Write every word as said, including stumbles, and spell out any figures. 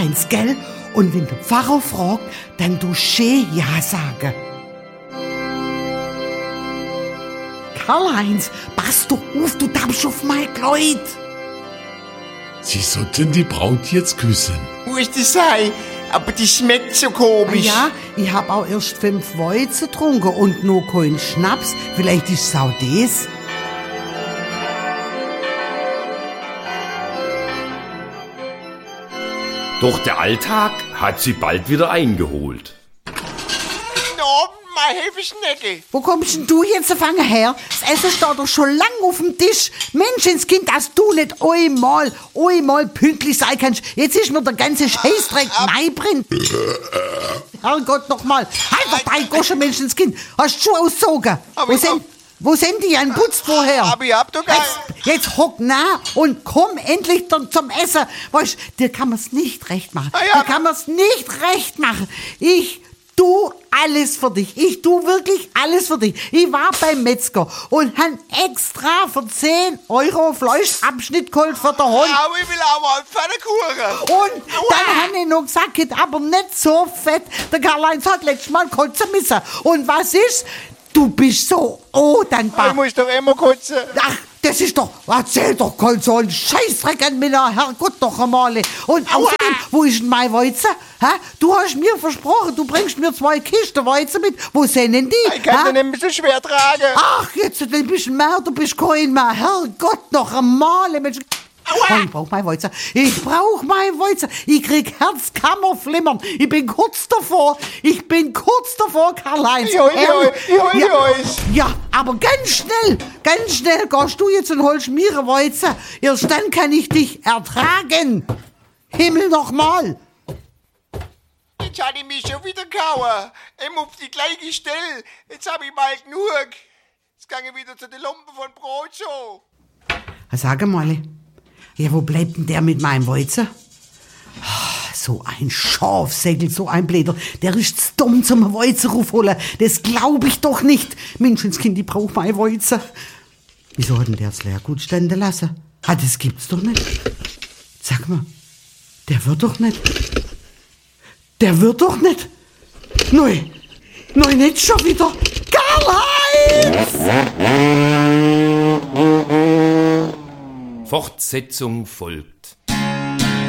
Karl-Heinz, gell? Und wenn der Pfarrer fragt, dann du schön ja sagen. Karl-Heinz, pass doch auf, du darfst auf mein Kleid. Sie sollten die Braut jetzt küssen. Muss das sein? Aber die schmeckt so komisch. Ja, ich hab auch erst fünf Weizen getrunken und noch keinen Schnaps. Vielleicht ist es auch das. Doch der Alltag hat sie bald wieder eingeholt. No, mein Hefeschnecke. Wo kommst denn du jetzt fangen her? Das Essen steht doch schon lang auf dem Tisch. Menschenskind, dass du nicht einmal, einmal pünktlich sein kannst. Jetzt ist mir der ganze Scheißdreck neibrennt. Herrgott, nochmal. Halt doch dein Gosche, Menschenskind. Hast du Schuhe ausgezogen? Aber Wo ich sind, wo sind die? Ein Putz vorher. Aber ich hab doch gar Jetzt, jetzt hock nah und komm endlich dann zum Essen. Weißt, dir kann man's nicht recht machen. Ah ja. Dir kann man's nicht recht machen. Ich tu alles für dich. Ich tu wirklich alles für dich. Ich war beim Metzger und han extra für zehn Euro Fleischabschnitt geholt für den Hund. Aber ich will auch mal einen Pfannkuchen. Und dann han ich noch gesagt, geht aber nicht so fett. Der Karl-Heinz hat letztes Mal kotzen müssen. Und was ist? Du bist so oh dankbar. Ich muss doch immer kotzen. Ach, das ist doch, erzähl doch kein so ein Scheißdreck an mir, Herrgott doch einmal. Und außerdem, wo ist denn mein Weizen? Hä? Du hast mir versprochen, du bringst mir zwei Kisten Weizen mit. Wo sind denn die? Ich kann Hä? den ein bisschen schwer tragen. Ach, jetzt ein bisschen mehr, du bist kein mehr. Herrgott noch einmal, Mensch. Oh, ich brauch mein Weizen. Ich brauch mein Weizen. Ich krieg Herzkammerflimmern. Ich bin kurz davor. Ich bin kurz davor, Karl-Heinz. Joi, joi, joi, ja, joi. ja, aber ganz schnell, ganz schnell gehst du jetzt und holst mir ein Weizen. Erst dann kann ich dich ertragen. Himmel nochmal. Jetzt hat ich mich schon wieder gehauen. Immer auf die gleiche Stelle. Jetzt hab ich mal genug. Jetzt gang ich wieder zu den Lumpen von Brotschow. Sag mal, ja, wo bleibt denn der mit meinem Weizen? Ah, so ein Schafsäckel, so ein Bläder. Der ist zu dumm zum Weizen raufholen. Das glaub ich doch nicht. Menschenskind, ich brauch mein Weizen. Wieso hat denn der das Leergut stehen lassen? Ah, das gibt's doch nicht. Sag mal, der wird doch nicht. Der wird doch nicht. Nein, nein, nicht schon wieder. Karl-Heinz! Fortsetzung folgt.